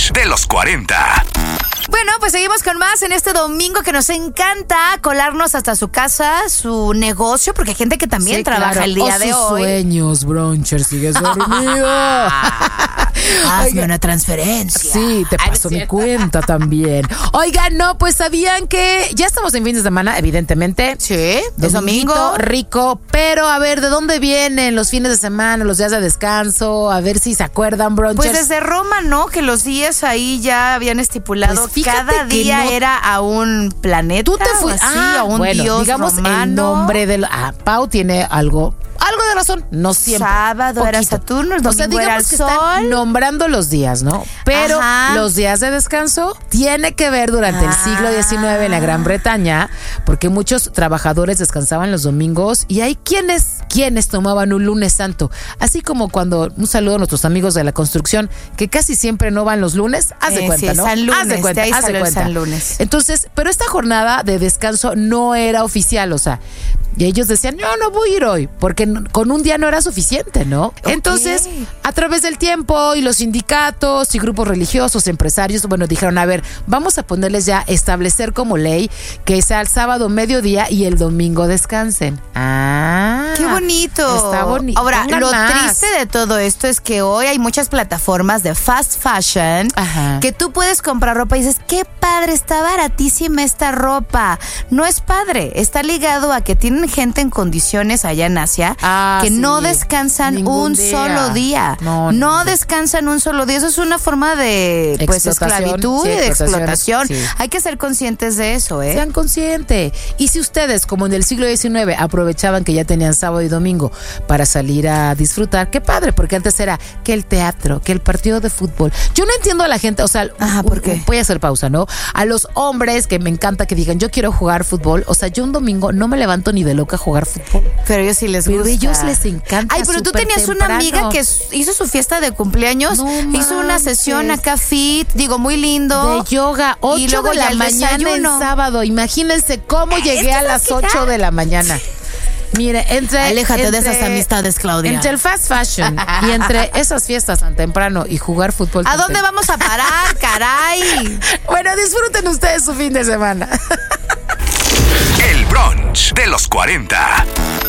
Brunch de los 40. Bueno, pues seguimos con más en este domingo que nos encanta colarnos hasta su casa, su negocio, porque hay gente que también trabaja el día de hoy. Sueños, Bruncher, sigues dormido. Hazme una transferencia. Sí, te paso mi cuenta también. Oigan, no, pues sabían que ya estamos en fin de semana, evidentemente. Sí, es domingo. Rico, pero a ver, ¿de dónde vienen los fines de semana, los días de descanso? A ver si se acuerdan, Brunchers. Pues desde Roma, ¿no? Que los días ahí ya habían estipulado. Pues cada día era a un planeta. Tú te fuiste a un dios digamos romano. El nombre del Pau tiene algo de razón, no siempre. Sábado era Saturno, el domingo era el que Sol. Están nombrando los días, ¿no? Pero los días de descanso tiene que ver durante el siglo XIX en la Gran Bretaña, porque muchos trabajadores descansaban los domingos y hay quienes tomaban un lunes santo. Así como cuando, un saludo a nuestros amigos de la construcción, que casi siempre no van los lunes, haz de cuenta, sí, ¿no? San Lunes, haz de cuenta, de ahí haz de salió cuenta. El San Lunes. Entonces, pero esta jornada de descanso no era oficial, o sea, y ellos decían, no voy a ir hoy, porque con un día no era suficiente, ¿no? Okay. Entonces, a través del tiempo y los sindicatos y grupos religiosos, empresarios, bueno, dijeron, a ver, vamos a ponerles ya, establecer como ley que sea el sábado mediodía y el domingo descansen. ¡Qué bonito! Está bonito. Ahora, lo triste de todo esto es que hoy hay muchas plataformas de fast fashion que tú puedes comprar ropa y dices, qué padre, está baratísima esta ropa. No es padre, está ligado a que tienen gente en condiciones allá en Asia que no descansan un solo día. No descansan un solo día. Eso es una forma de esclavitud y de explotación. Sí. Hay que ser conscientes de eso, ¿eh? Sean conscientes. Y si ustedes, como en el siglo XIX, aprovechaban que ya tenían sábado y domingo para salir a disfrutar, qué padre, porque antes era que el teatro, que el partido de fútbol. Yo no entiendo a la gente, o sea, ¿por qué? Voy a hacer pausa, ¿no? A los hombres que me encanta que digan, yo quiero jugar fútbol, o sea, yo un domingo no me levanto ni de loca a jugar fútbol. Pero a ellos sí les gusta. Pero a ellos les encanta. Ay, pero tú tenías una amiga que hizo su fiesta de cumpleaños, hizo una sesión acá fit, muy lindo. De yoga, 8 de la mañana en sábado. Imagínense cómo llegué a las 8 de la mañana. Mire, aléjate de esas amistades, Claudia. Entre el fast fashion y entre esas fiestas tan temprano y jugar fútbol. ¿A dónde vamos a parar, caray? Bueno, disfruten ustedes su fin de semana. El Brunch de los 40.